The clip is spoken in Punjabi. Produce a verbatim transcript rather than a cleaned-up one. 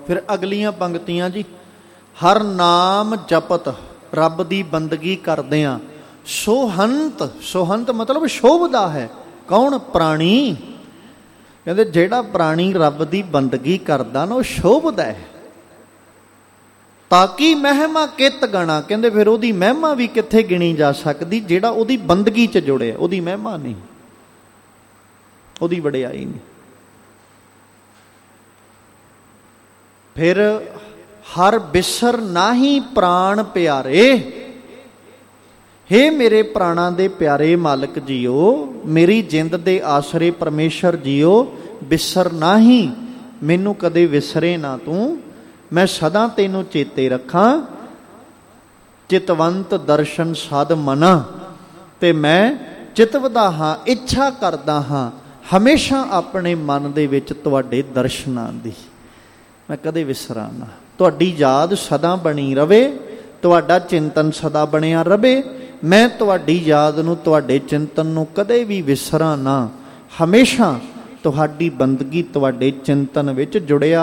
ਫਿਰ ਅਗਲੀਆਂ ਪੰਗਤੀਆਂ ਜੀ, ਹਰ ਨਾਮ ਜਪਤ, ਰੱਬ ਦੀ ਬੰਦਗੀ ਕਰਦਿਆਂ, ਸੋਹੰਤ, ਸੋਹੰਤ ਮਤਲਬ ਸ਼ੋਭਦਾ ਹੈ। ਕੌਣ? ਪ੍ਰਾਣੀ। ਕਹਿੰਦੇ ਜਿਹੜਾ ਪ੍ਰਾਣੀ ਰੱਬ ਦੀ ਬੰਦਗੀ ਕਰਦਾ ਨਾ, ਉਹ ਸ਼ੋਭਦਾ ਹੈ। ਤਾਂ ਕਿ ਮਹਿਮਾ ਕਿਤ ਗਣਾ, ਕਹਿੰਦੇ ਫਿਰ ਉਹਦੀ ਮਹਿਮਾ ਵੀ ਕਿੱਥੇ ਗਿਣੀ ਜਾ ਸਕਦੀ? ਜਿਹੜਾ ਉਹਦੀ ਬੰਦਗੀ 'ਚ ਜੁੜਿਆ, ਉਹਦੀ ਮਹਿਮਾ ਨਹੀਂ, ਉਹਦੀ ਵਡਿਆਈ ਨਹੀਂ। ਫਿਰ ਹਰ ਬਿਸਰ ਨਾਹੀਂ ਪ੍ਰਾਣ ਪਿਆਰੇ, ਹੇ ਮੇਰੇ ਪ੍ਰਾਣਾਂ ਦੇ ਪਿਆਰੇ ਮਾਲਕ ਜੀਓ, ਮੇਰੀ ਜਿੰਦ ਦੇ ਆਸਰੇ ਪਰਮੇਸ਼ਰ ਜੀਓ, ਬਿਸਰ ਨਾਹੀਂ, ਮੈਨੂੰ ਕਦੇ ਵਿਸਰੇ ਨਾ ਤੂੰ, ਮੈਂ ਸਦਾ ਤੈਨੂੰ ਚੇਤੇ ਰੱਖਾਂ। ਚਿਤਵੰਤ ਦਰਸ਼ਨ ਸਦ ਮਨਾ, ਤੇ ਮੈਂ ਚਿਤਵਦਾ ਹਾਂ, ਇੱਛਾ ਕਰਦਾ ਹਾਂ ਹਮੇਸ਼ਾ ਆਪਣੇ ਮਨ ਦੇ ਵਿੱਚ ਤੁਹਾਡੇ ਦਰਸ਼ਨਾਂ ਦੀ, ਮੈਂ ਕਦੇ ਵਿਸਰਾਂ ਨਾ। ਤੁਹਾਡੀ ਯਾਦ ਸਦਾ ਬਣੀ ਰਵੇ, ਤੁਹਾਡਾ ਚਿੰਤਨ ਸਦਾ ਬਣਿਆ ਰਵੇ, ਮੈਂ ਤੁਹਾਡੀ ਯਾਦ ਨੂੰ, ਤੁਹਾਡੇ ਚਿੰਤਨ ਨੂੰ ਕਦੇ ਵੀ ਵਿਸਰਾਂ ਨਾ, ਹਮੇਸ਼ਾ ਤੁਹਾਡੀ ਬੰਦਗੀ ਤੁਹਾਡੇ ਚਿੰਤਨ ਵਿੱਚ ਜੁੜਿਆ